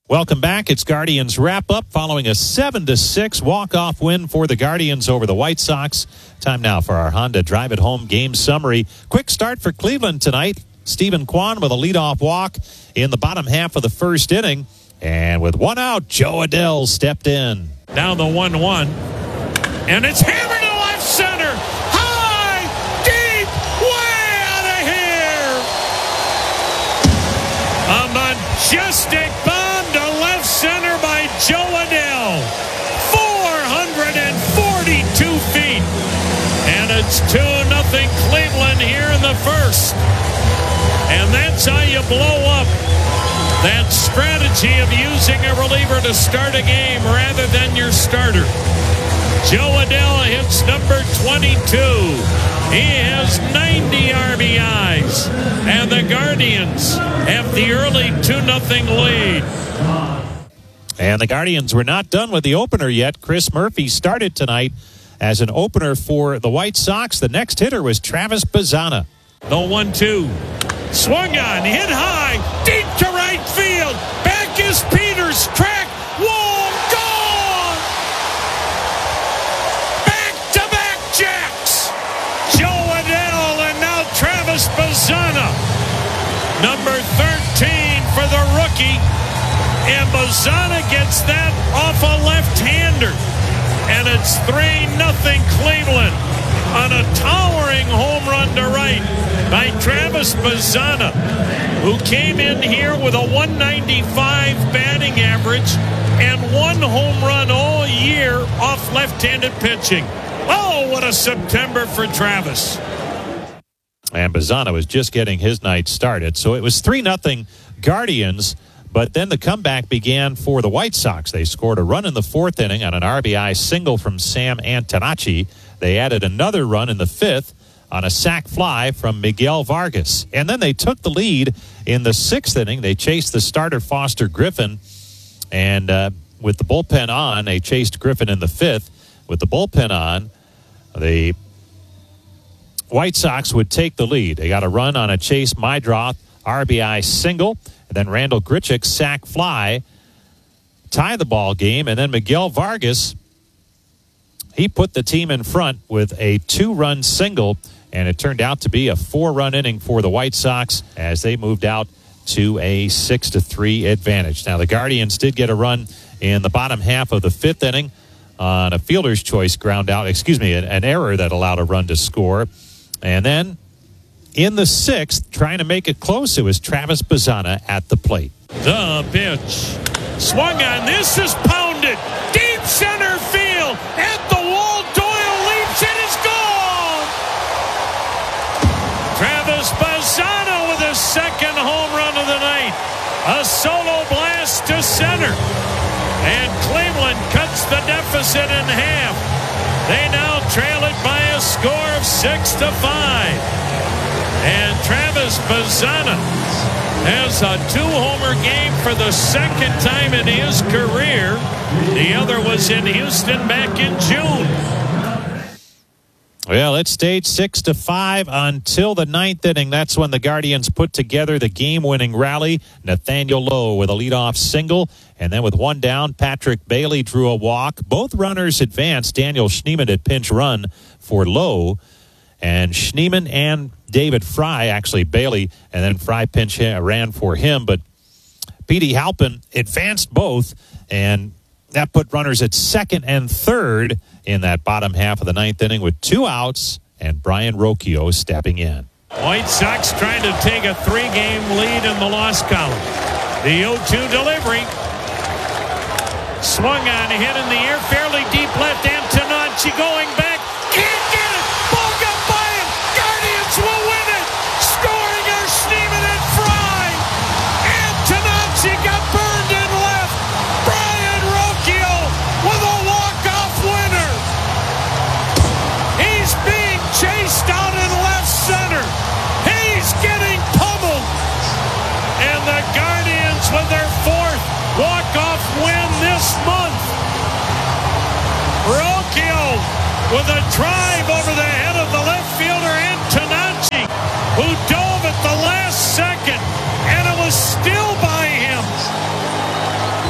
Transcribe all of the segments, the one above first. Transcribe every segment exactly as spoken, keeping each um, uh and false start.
Welcome back. It's Guardians wrap-up following a seven to six walk-off win for the Guardians over the White Sox. Time now for our Honda Drive It Home game summary. Quick start for Cleveland tonight. Stephen Kwan with a leadoff walk in the bottom half of the first inning. And with one out, Joe Adell stepped in. Down the one one. And it's hammered to left center. High, deep, way out of here. A majestic bomb to left center by Joe Adell. four hundred forty-two feet. And it's two nothing Cleveland here in the first. And that's how you blow up that strategy of using a reliever to start a game rather than your starter. Joe Adell hits number twenty-two. He has ninety R B Is. And the Guardians have the early two nothing lead. And the Guardians were not done with the opener yet. Chris Murphy started tonight as an opener for the White Sox. The next hitter was Travis Bazzana. The one two. Swung on, hit high, deep to right field. Back is Peters, track, wall, gone! Back-to-back jacks. Joe Adell and now Travis Bazzana. Number thirteen for the rookie. And Bazzana gets that off a left-hander. And it's three nothing Cleveland on a towering home run to right by Travis Bazzana, who came in here with a one ninety-five batting average and one home run all year off left-handed pitching. Oh, what a September for Travis. And Bazzana was just getting his night started. So it was three nothing Guardians. But then the comeback began for the White Sox. They scored a run in the fourth inning on an R B I single from Sam Antonacci. They added another run in the fifth on a sac fly from Miguel Vargas. And then they took the lead in the sixth inning. They chased the starter Foster Griffin. And uh, with the bullpen on, they chased Griffin in the fifth. With the bullpen on, the White Sox would take the lead. They got a run on a Chase Meidroth R B I single. And then Randall Grichuk's sac fly tie the ball game. And then Miguel Vargas, he put the team in front with a two-run single. And it turned out to be a four-run inning for the White Sox as they moved out to a six to three advantage. Now, the Guardians did get a run in the bottom half of the fifth inning on a fielder's choice ground out. Excuse me, an, an error that allowed a run to score. And then in the sixth, trying to make it close, it was Travis Bazzana at the plate. The pitch. Swung on. This is pounded. Deep center field. At the wall. Doyle leaps. It is gone. Travis Bazzana with his second home run of the night. A solo blast to center. And Cleveland cuts the deficit in half. They now trail it by a score of six to five. And Travis Bazzana has a two-homer game for the second time in his career. The other was in Houston back in June. Well, it stayed six to five until the ninth inning. That's when the Guardians put together the game-winning rally. Nathaniel Lowe with a leadoff single. And then with one down, Patrick Bailey drew a walk. Both runners advanced. Daniel Schneemann at pinch run for Lowe. And Schneemann and David Fry, actually Bailey, and then Fry pinch ran for him. But Petey Halpin advanced both, and that put runners at second and third in that bottom half of the ninth inning with two outs and Brian Rocchio stepping in. White Sox trying to take a three-game lead in the loss column. The oh two delivery. Swung on, hit in the air, fairly deep left. Antonacci going back. Can't get it. Ball got by him. Guardians will win it. Scoring are Schneemann and Fry. Antonacci got burned in left. Brian Rocchio with a walk-off winner. He's being chased out in left center. He's getting pummeled. And the Guardians with their fourth walk-off win this month. Rocchio with a drive over the head of the left fielder Antonacci, who dove at the last second, and it was still by him.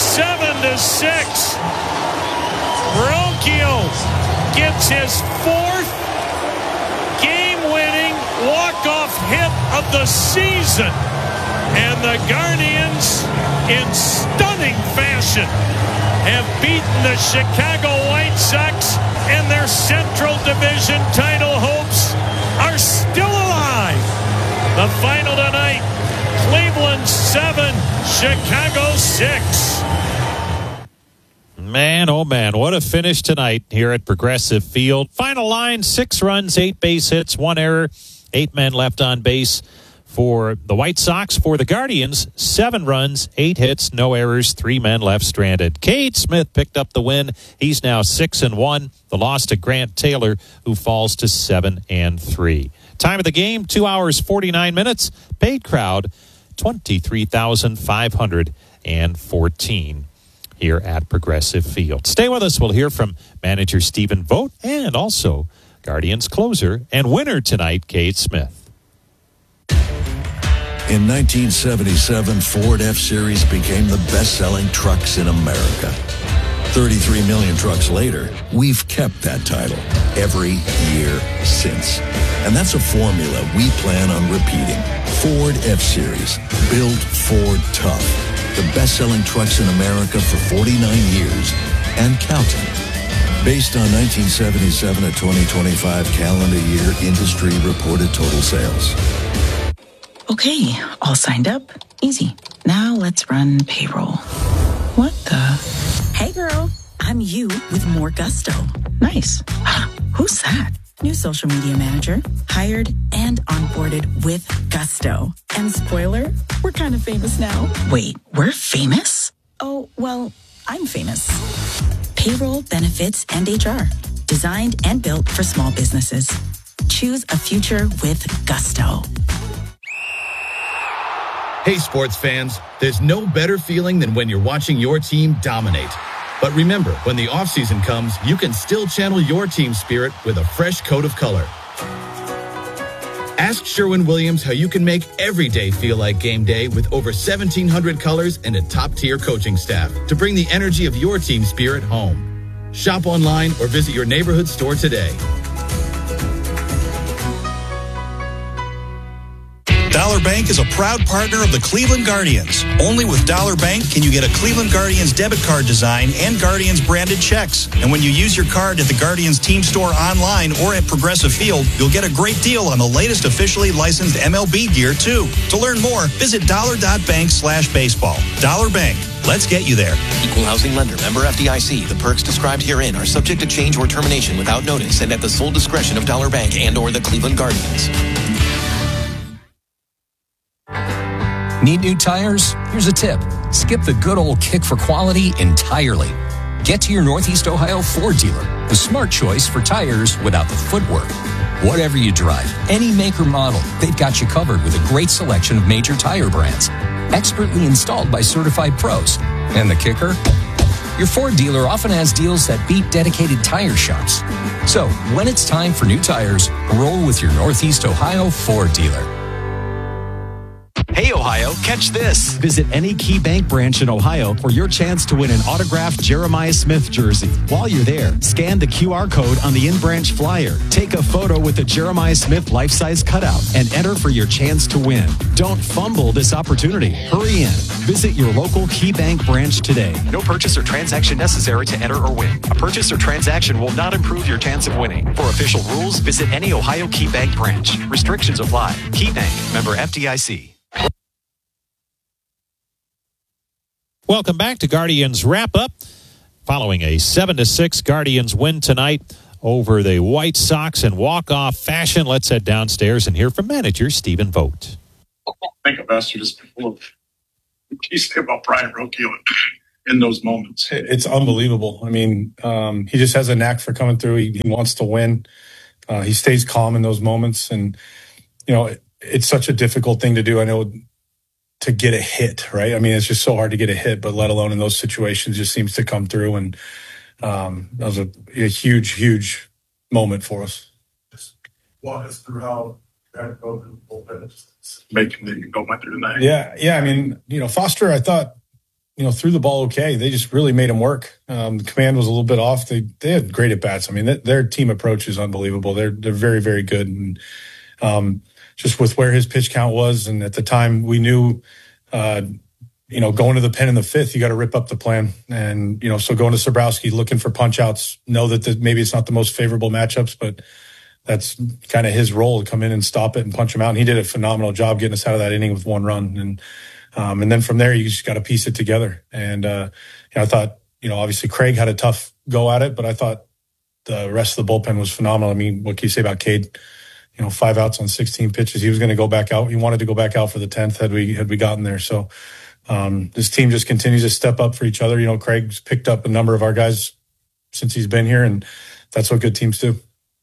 seven to six. Brocchio gets his fourth game-winning walk-off hit of the season. And the Guardians, in stunning fashion, have beaten the Chicago White Sox, and their Central Division title hopes are still alive. The final tonight, Cleveland seven, Chicago six. Man, oh man, what a finish tonight here at Progressive Field. Final line, six runs, eight base hits, one error, eight men left on base for the White Sox. For the Guardians, seven runs, eight hits, no errors, three men left stranded. Cade Smith picked up the win. He's now six and one. The loss to Grant Taylor, who falls to seven and three. Time of the game, two hours, forty-nine minutes. Paid crowd, twenty-three thousand five hundred fourteen here at Progressive Field. Stay with us. We'll hear from manager Stephen Vogt and also Guardians closer and winner tonight, Cade Smith. In nineteen seventy-seven, Ford F-Series became the best-selling trucks in America. thirty-three million trucks later, we've kept that title every year since. And that's a formula we plan on repeating. Ford F-Series, built Ford tough. The best-selling trucks in America for forty-nine years and counting. Based on nineteen seventy-seven to twenty twenty-five calendar year industry reported total sales. Okay, all signed up. Easy. Now let's run payroll. What the? Hey girl, I'm you with more gusto. Nice. Who's that? New social media manager. Hired and onboarded with gusto. And spoiler, we're kind of famous now. Wait, we're famous? Oh, well, I'm famous. Payroll, benefits, and H R. Designed and built for small businesses. Choose a future with gusto. Hey, sports fans, there's no better feeling than when you're watching your team dominate. But remember, when the offseason comes, you can still channel your team spirit with a fresh coat of color. Ask Sherwin-Williams how you can make every day feel like game day with over seventeen hundred colors and a top-tier coaching staff to bring the energy of your team spirit home. Shop online or visit your neighborhood store today. Dollar Bank is a proud partner of the Cleveland Guardians. Only with Dollar Bank can you get a Cleveland Guardians debit card design and Guardians branded checks. And when you use your card at the Guardians team store online or at Progressive Field, you'll get a great deal on the latest officially licensed M L B gear, too. To learn more, visit dollar.bank slash baseball. Dollar Bank. Let's get you there. Equal housing lender. Member F D I C. The perks described herein are subject to change or termination without notice and at the sole discretion of Dollar Bank and or the Cleveland Guardians. Need new tires? Here's a tip. Skip the good old kick for quality entirely. Get to your Northeast Ohio Ford dealer, the smart choice for tires without the footwork. Whatever you drive, any make or model, they've got you covered with a great selection of major tire brands. Expertly installed by certified pros. And the kicker? Your Ford dealer often has deals that beat dedicated tire shops. So, when it's time for new tires, roll with your Northeast Ohio Ford dealer. Hey, Ohio, catch this. Visit any Key Bank branch in Ohio for your chance to win an autographed Jeremiah Smith jersey. While you're there, scan the Q R code on the in-branch flyer. Take a photo with a Jeremiah Smith life-size cutout and enter for your chance to win. Don't fumble this opportunity. Hurry in. Visit your local Key Bank branch today. No purchase or transaction necessary to enter or win. A purchase or transaction will not improve your chance of winning. For official rules, visit any Ohio Key Bank branch. Restrictions apply. Key Bank, member F D I C. Welcome back to Guardians Wrap Up. Following a seven to six Guardians win tonight over the White Sox in walk-off fashion, let's head downstairs and hear from manager Stephen Vogt. I think investors just full of you say about Brian Brocchio in those moments. It's unbelievable. I mean, um, he just has a knack for coming through. He, he wants to win. Uh, he stays calm in those moments. And, you know, it, it's such a difficult thing to do. I know to get a hit, right? I mean, it's just so hard to get a hit, but let alone in those situations, just seems to come through. And um, that was a, a huge, huge moment for us. Just walk us through how you had to go through the bullpen, making the go went through tonight. Yeah, yeah. I mean, you know, Foster, I thought, you know, threw the ball okay. They just really made them work. Um, the command was a little bit off. They they had great at bats. I mean, th- their team approach is unbelievable. They're they're very very good. And um, just with where his pitch count was, and at the time we knew, uh, you know, going to the pen in the fifth, you got to rip up the plan. And you know, so going to Sobrowski, looking for punch outs, know that the, maybe it's not the most favorable matchups, but that's kind of his role to come in and stop it and punch him out. And he did a phenomenal job getting us out of that inning with one run. And Um, and then from there, you just got to piece it together. And, uh, you know, I thought, you know, obviously Craig had a tough go at it, but I thought the rest of the bullpen was phenomenal. I mean, what can you say about Cade? You know, five outs on sixteen pitches. He was going to go back out. He wanted to go back out for the tenth had we, had we gotten there. So, um, this team just continues to step up for each other. You know, Craig's picked up a number of our guys since he's been here, and that's what good teams do.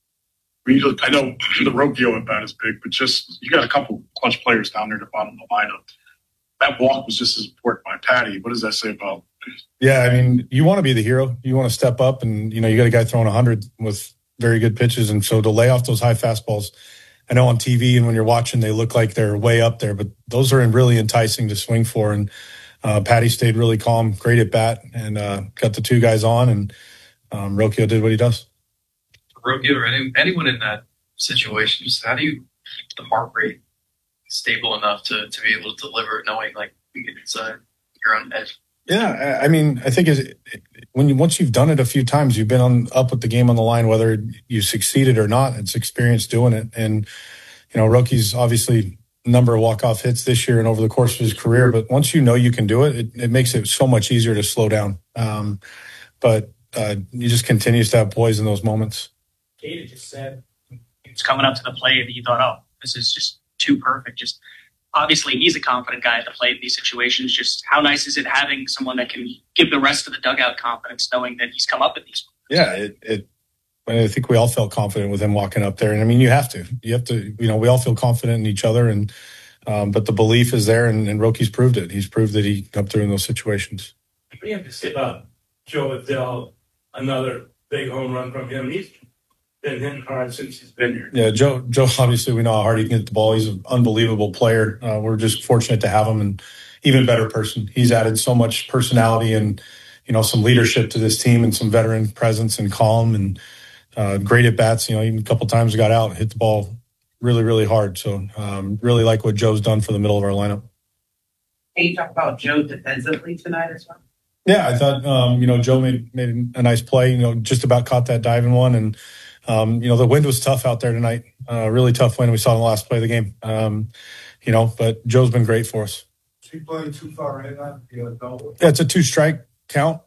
I know the Rocchio at bat is big, but just, you got a couple clutch players down there at the bottom of the lineup. That walk was just as important by Patty. What does that say about? Yeah, I mean, you want to be the hero. You want to step up, and you know you got a guy throwing one hundred with very good pitches, and so to lay off those high fastballs. I know on T V and when you're watching, they look like they're way up there, but those are really enticing to swing for. And uh, Patty stayed really calm, great at bat, and uh, got the two guys on, and um, Rocchio did what he does. Rocchio or any, anyone in that situation, just how do you keep the heart rate stable enough to, to be able to deliver, knowing like you get inside, you're on edge? Yeah, I mean, I think is when you once you've done it a few times, you've been on up with the game on the line, whether you succeeded or not. It's experience doing it, and you know, Roki's obviously number of walk-off hits this year and over the course of his career. But once you know you can do it, it, it makes it so much easier to slow down. Um, but uh, you just continues to have poise in those moments. Kate just said he was coming up to the plate and he thought, oh, this is just too perfect. Just obviously he's a confident guy at the plate in these situations. Just how nice is it having someone that can give the rest of the dugout confidence, knowing that he's come up with these? Yeah, it, it I think we all felt confident with him walking up there. And I mean, you have to, you have to, you know, we all feel confident in each other. And, um, but the belief is there, and, and Roki's proved it. He's proved that he come through in those situations. We have to say about Joe Adell, another big home run from him. He's been hitting hard since he's been here. Yeah, Joe, Joe, obviously we know how hard he can hit the ball. He's an unbelievable player. Uh, we're just fortunate to have him, and even better person. He's added so much personality and, you know, some leadership to this team, and some veteran presence and calm, and uh, great at bats. You know, even a couple times got out, hit the ball really, really hard. So um, really like what Joe's done for the middle of our lineup. Can you talk about Joe defensively tonight as well? Yeah, I thought, um, you know, Joe made, made a nice play, you know, just about caught that diving one. And, um, you know, the wind was tough out there tonight. Uh, really tough wind. We saw in the last play of the game. Um, you know, but Joe's been great for us. Is he playing too far right now? Yeah, it's a two strike count.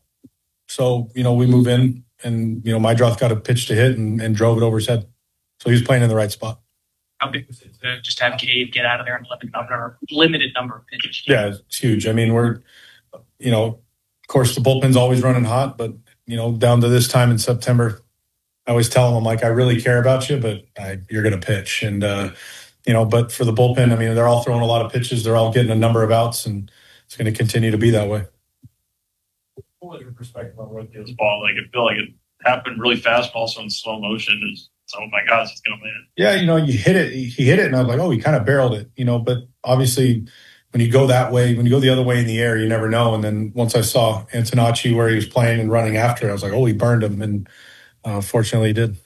So, you know, we move in, and, you know, Mydroth got a pitch to hit and, and drove it over his head. So he was playing in the right spot. How big was it to just have Cade get out of there in limited number, limited number of pitches? Yeah, it's huge. I mean, we're, you know, of course the bullpen's always running hot, but, you know, down to this time in September, I always tell them, I'm like, I really care about you, but I, you're going to pitch. And, uh, you know, but for the bullpen, I mean, they're all throwing a lot of pitches. They're all getting a number of outs, and it's going to continue to be that way. What was your perspective on Rocchio's Ball, like it felt like it happened really fast, but also in slow motion. Is so, oh my gosh, it's going to land. Yeah, you know, you hit it, he hit it, and I was like, oh, he kind of barreled it, you know, but obviously when you go that way, when you go the other way in the air, you never know. And then once I saw Antonacci where he was playing and running after it, I was like, oh, he burned him. And uh, fortunately he did.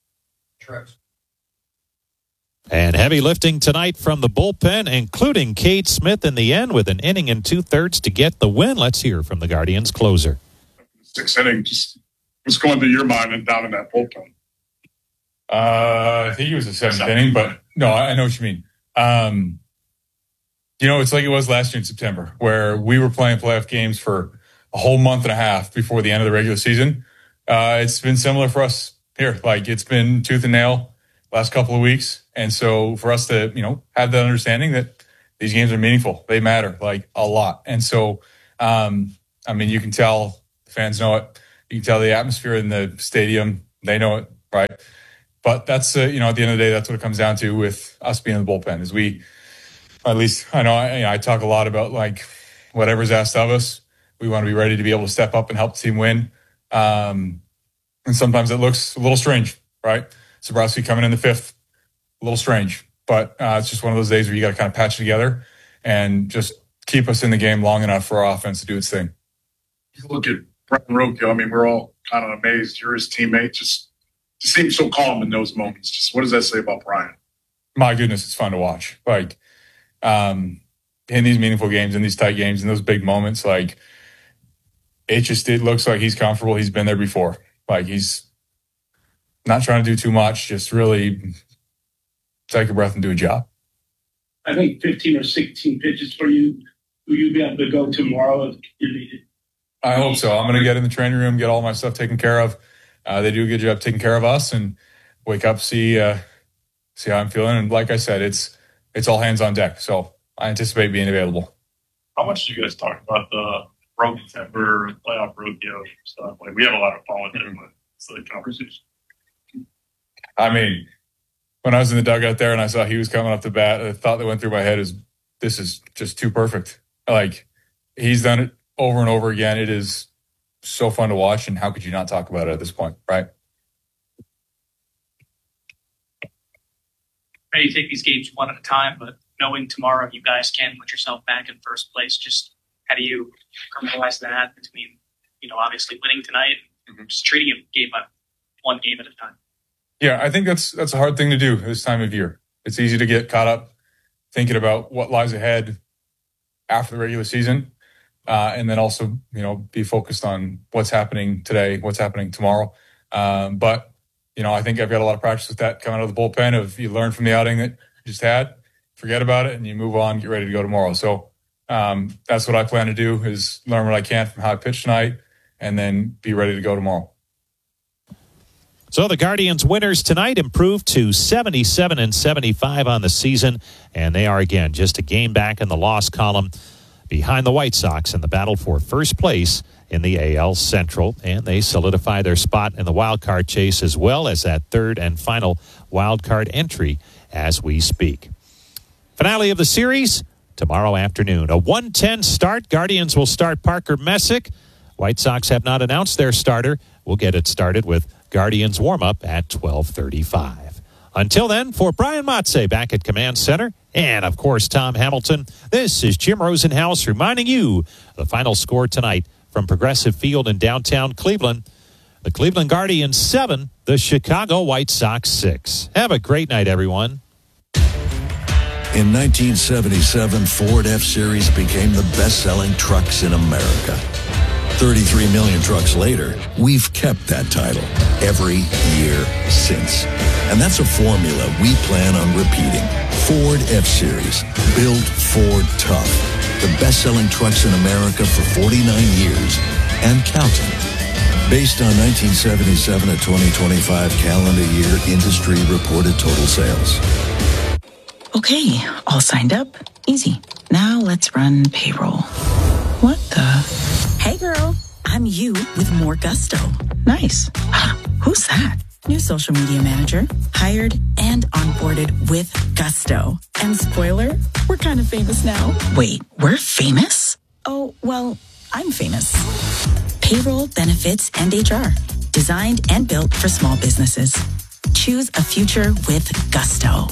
And heavy lifting tonight from the bullpen, including Cade Smith in the end with an inning and two-thirds to get the win. Let's hear from the Guardians closer. Sixth inning, just what's going through your mind and down in that bullpen? Uh, I think it was the seventh Seven. inning, but no, I know what you mean. Um, you know, it's like it was last year in September, where we were playing playoff games for a whole month and a half before the end of the regular season. Uh, it's been similar for us here. Like, it's been tooth and nail last couple of weeks. And so for us to, you know, have that understanding that these games are meaningful, they matter like a lot. And so, um, I mean, you can tell the fans know it. You can tell the atmosphere in the stadium, they know it, right? But that's, uh, you know, at the end of the day, that's what it comes down to with us being in the bullpen is we, at least I know I, you know, I talk a lot about like whatever's asked of us, we want to be ready to be able to step up and help the team win. Um, and sometimes it looks a little strange, right? Sobrowski coming in the fifth, a little strange, but uh, it's just one of those days where you got to kind of patch it together and just keep us in the game long enough for our offense to do its thing. You look at Brian Rocchio. I mean, we're all kind of amazed. You're his teammate. Just, just seems so calm in those moments. Just what does that say about Brian? My goodness, it's fun to watch. Like, um, in these meaningful games, in these tight games, in those big moments, like, it just it looks like he's comfortable. He's been there before. Like, he's not trying to do too much, just really take a breath and do a job. I think fifteen or sixteen pitches for you. Will you be able to go tomorrow if you need it? I hope so. I'm going to get in the training room, get all my stuff taken care of. Uh, they do a good job taking care of us, and wake up, see uh, see how I'm feeling. And like I said, it's it's all hands on deck. So I anticipate being available. How much do you guys talk about the broken temper, playoff Rocchio stuff? Like, we have a lot of fun with it, but it's like conversation. I mean, when I was in the dugout there and I saw he was coming up to bat, the thought that went through my head is, this is just too perfect. Like, he's done it over and over again. It is so fun to watch, and how could you not talk about it at this point, right? Ready to take these games one at a time, but knowing tomorrow you guys can put yourself back in first place, just how do you compromise that between, you know, obviously winning tonight and mm-hmm. just treating a game by one game at a time? Yeah, I think that's that's a hard thing to do this time of year. It's easy to get caught up thinking about what lies ahead after the regular season, uh, and then also, you know, be focused on what's happening today, what's happening tomorrow. Um, but, you know, I think I've got a lot of practice with that coming out of the bullpen of you learn from the outing that you just had, forget about it, and you move on, get ready to go tomorrow. So um, that's what I plan to do, is learn what I can from how I pitched tonight and then be ready to go tomorrow. So the Guardians winners tonight improved to seventy-seven and seventy-five on the season, and they are again just a game back in the loss column behind the White Sox in the battle for first place in the A L Central, and they solidify their spot in the wild card chase as well as that third and final wild card entry as we speak. Finale of the series tomorrow afternoon. A one ten start. Guardians will start Parker Messick. White Sox have not announced their starter. We'll get it started with Guardians warm-up at twelve thirty-five. Until then, for Brian Matze back at Command Center, and, of course, Tom Hamilton, this is Jim Rosenhaus reminding you the final score tonight from Progressive Field in downtown Cleveland. The Cleveland Guardians seven, the Chicago White Sox six. Have a great night, everyone. In nineteen seventy-seven, Ford F-Series became the best-selling trucks in America. thirty-three million trucks later, we've kept that title every year since. And that's a formula we plan on repeating. Ford F-Series, built Ford tough. The best-selling trucks in America for forty-nine years and counting. Based on nineteen seventy-seven to twenty twenty-five calendar year industry reported total sales. Okay, all signed up. Easy. Now let's run payroll. What the? Hey girl, I'm you with more gusto. Nice. Who's that? New social media manager, hired and onboarded with gusto. And spoiler, we're kind of famous now. Wait, we're famous? Oh, well, I'm famous. Payroll, benefits, and H R. Designed and built for small businesses. Choose a future with gusto.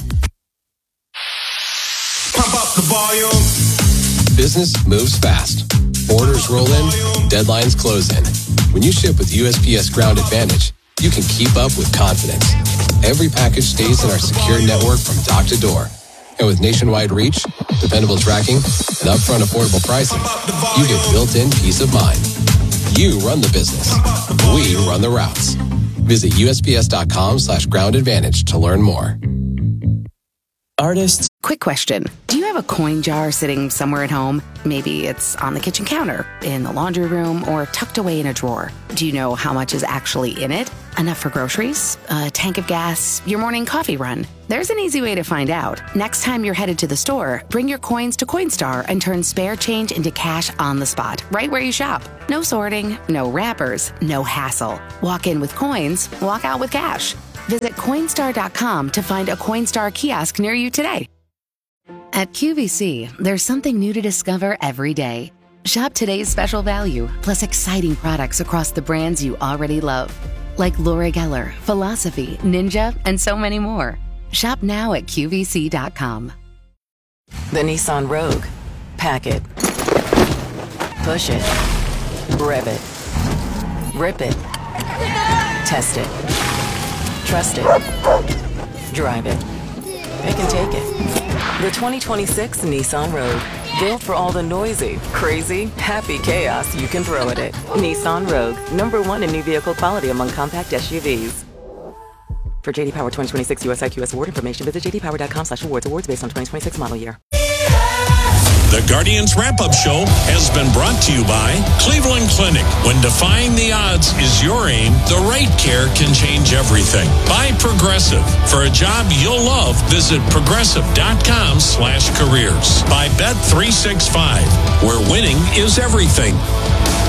Pump up the volume. Business moves fast. Orders roll in, deadlines close in. When you ship with U S P S Ground Advantage, you can keep up with confidence. Every package stays in our secure network from dock to door. And with nationwide reach, dependable tracking, and upfront affordable pricing, you get built-in peace of mind. You run the business. We run the routes. Visit USPS.com slash ground advantage to learn more. Artists. Quick question. Do you have a coin jar sitting somewhere at home? Maybe it's on the kitchen counter, in the laundry room, or tucked away in a drawer. Do you know how much is actually in it? Enough for groceries? A tank of gas? Your morning coffee run? There's an easy way to find out. Next time you're headed to the store, bring your coins to Coinstar and turn spare change into cash on the spot, right where you shop. No sorting, no wrappers, no hassle. Walk in with coins, walk out with cash. Visit Coinstar dot com to find a Coinstar kiosk near you today. At Q V C, there's something new to discover every day. Shop today's special value, plus exciting products across the brands you already love. Like Laura Geller, Philosophy, Ninja, and so many more. Shop now at Q V C dot com. The Nissan Rogue. Pack it. Push it. Rev it. Rip it. Test it. Trust it. Drive it. Pick and take it. The twenty twenty-six Nissan Rogue. Built for all the noisy, crazy, happy chaos you can throw at it. Nissan Rogue. Number one in new vehicle quality among compact S U Vs. For J D Power twenty twenty-six U S I Q S award information, visit j d power dot com slash awards. Awards based on twenty twenty-six model year. The Guardians Wrap-Up Show has been brought to you by Cleveland Clinic. When defying the odds is your aim, the right care can change everything. By Progressive. For a job you'll love, visit progressive dot com slash careers. By Bet three sixty-five, where winning is everything.